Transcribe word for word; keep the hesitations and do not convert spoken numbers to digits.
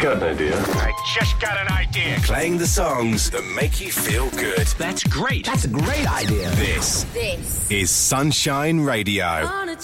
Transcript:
got an idea. I just got an idea. Playing the songs that make you feel good. That's great. That's a great idea. This, This is Sunshine Radio.